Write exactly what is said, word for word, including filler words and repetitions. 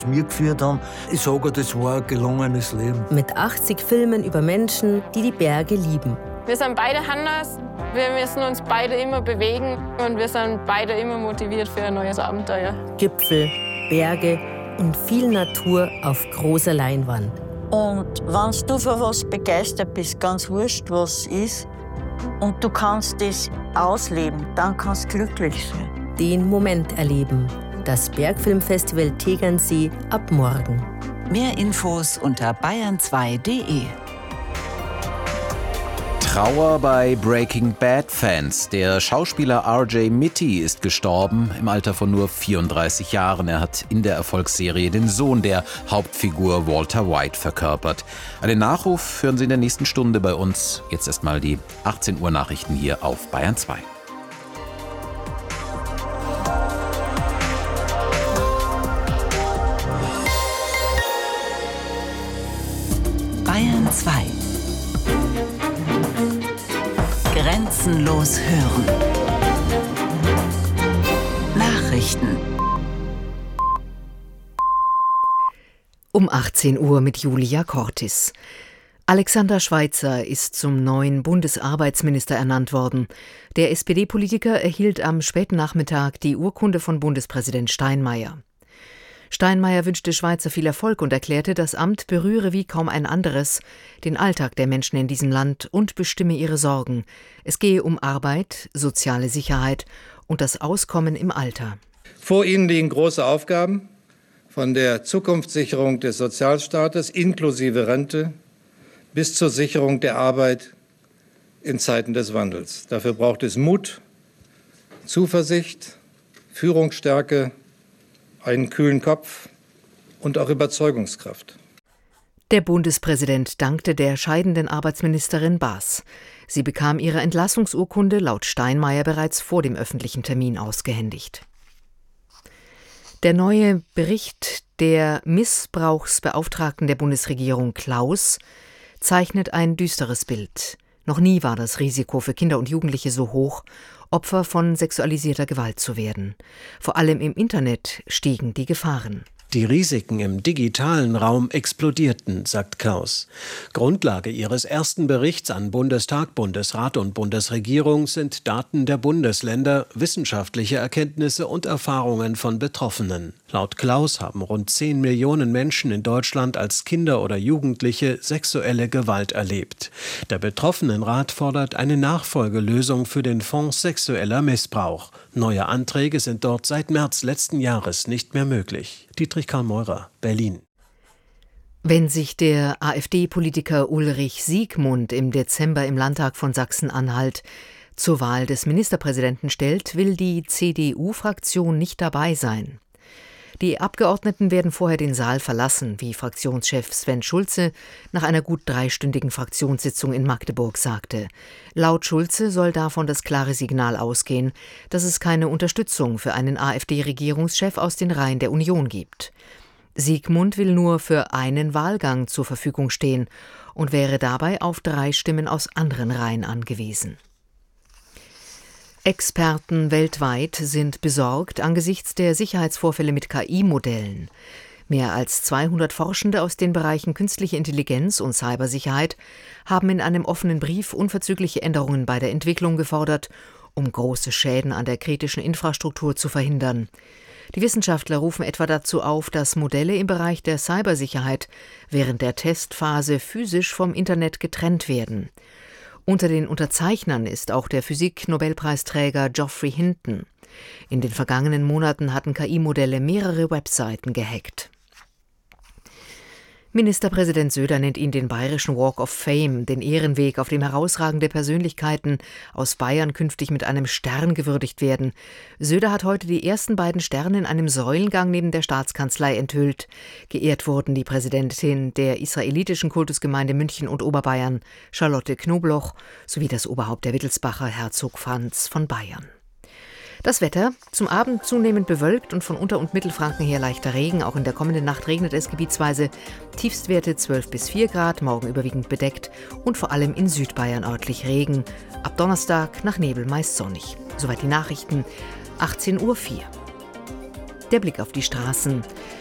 mir geführt haben. Ich sage, das war ein gelungenes Leben. Mit achtzig Filmen über Menschen, die die Berge lieben. Wir sind beide anders, wir müssen uns beide immer bewegen und wir sind beide immer motiviert für ein neues Abenteuer. Gipfel, Berge und viel Natur auf großer Leinwand. Und wenn du für was begeistert bist, ganz wurscht, was es ist, und du kannst das ausleben, dann kannst du glücklich sein. Den Moment erleben. Das Bergfilmfestival Tegernsee ab morgen. Mehr Infos unter bayern zwei punkt de. Trauer bei Breaking Bad-Fans. Der Schauspieler R J Mitty ist gestorben, im Alter von nur vierunddreißig Jahren. Er hat in der Erfolgsserie den Sohn der Hauptfigur Walter White verkörpert. Einen Nachruf hören Sie in der nächsten Stunde bei uns. Jetzt erstmal die achtzehn Uhr Nachrichten hier auf Bayern zwei. Bayern zwei. Grenzenlos hören. Nachrichten. Um achtzehn Uhr mit Julia Cortis. Alexander Schweitzer ist zum neuen Bundesarbeitsminister ernannt worden. Der S P D-Politiker erhielt am späten Nachmittag die Urkunde von Bundespräsident Steinmeier. Steinmeier wünschte Schweitzer viel Erfolg und erklärte, das Amt berühre wie kaum ein anderes den Alltag der Menschen in diesem Land und bestimme ihre Sorgen. Es gehe um Arbeit, soziale Sicherheit und das Auskommen im Alter. Vor Ihnen liegen große Aufgaben, von der Zukunftssicherung des Sozialstaates inklusive Rente bis zur Sicherung der Arbeit in Zeiten des Wandels. Dafür braucht es Mut, Zuversicht, Führungsstärke, einen kühlen Kopf und auch Überzeugungskraft. Der Bundespräsident dankte der scheidenden Arbeitsministerin Baas. Sie bekam ihre Entlassungsurkunde laut Steinmeier bereits vor dem öffentlichen Termin ausgehändigt. Der neue Bericht der Missbrauchsbeauftragten der Bundesregierung Klaus zeichnet ein düsteres Bild. Noch nie war das Risiko für Kinder und Jugendliche so hoch, Opfer von sexualisierter Gewalt zu werden. Vor allem im Internet stiegen die Gefahren. Die Risiken im digitalen Raum explodierten, sagt Klaus. Grundlage ihres ersten Berichts an Bundestag, Bundesrat und Bundesregierung sind Daten der Bundesländer, wissenschaftliche Erkenntnisse und Erfahrungen von Betroffenen. Laut Klaus haben rund zehn Millionen Menschen in Deutschland als Kinder oder Jugendliche sexuelle Gewalt erlebt. Der Betroffenenrat fordert eine Nachfolgelösung für den Fonds sexueller Missbrauch. Neue Anträge sind dort seit März letzten Jahres nicht mehr möglich. Dietrich Karl Meurer, Berlin. Wenn sich der AfD-Politiker Ulrich Siegmund im Dezember im Landtag von Sachsen-Anhalt zur Wahl des Ministerpräsidenten stellt, will die C D U-Fraktion nicht dabei sein. Die Abgeordneten werden vorher den Saal verlassen, wie Fraktionschef Sven Schulze nach einer gut dreistündigen Fraktionssitzung in Magdeburg sagte. Laut Schulze soll davon das klare Signal ausgehen, dass es keine Unterstützung für einen AfD-Regierungschef aus den Reihen der Union gibt. Siegmund will nur für einen Wahlgang zur Verfügung stehen und wäre dabei auf drei Stimmen aus anderen Reihen angewiesen. Experten weltweit sind besorgt angesichts der Sicherheitsvorfälle mit K I-Modellen. Mehr als zweihundert Forschende aus den Bereichen künstliche Intelligenz und Cybersicherheit haben in einem offenen Brief unverzügliche Änderungen bei der Entwicklung gefordert, um große Schäden an der kritischen Infrastruktur zu verhindern. Die Wissenschaftler rufen etwa dazu auf, dass Modelle im Bereich der Cybersicherheit während der Testphase physisch vom Internet getrennt werden. Unter den Unterzeichnern ist auch der Physik-Nobelpreisträger Geoffrey Hinton. In den vergangenen Monaten hatten K I-Modelle mehrere Webseiten gehackt. Ministerpräsident Söder nennt ihn den Bayerischen Walk of Fame, den Ehrenweg, auf dem herausragende Persönlichkeiten aus Bayern künftig mit einem Stern gewürdigt werden. Söder hat heute die ersten beiden Sterne in einem Säulengang neben der Staatskanzlei enthüllt. Geehrt wurden die Präsidentin der israelitischen Kultusgemeinde München und Oberbayern, Charlotte Knobloch, sowie das Oberhaupt der Wittelsbacher, Herzog Franz von Bayern. Das Wetter, zum Abend zunehmend bewölkt und von Unter- und Mittelfranken her leichter Regen. Auch in der kommenden Nacht regnet es gebietsweise. Tiefstwerte zwölf bis vier Grad, morgen überwiegend bedeckt und vor allem in Südbayern örtlich Regen. Ab Donnerstag nach Nebel meist sonnig. Soweit die Nachrichten, achtzehn Uhr vier. Der Blick auf die Straßen.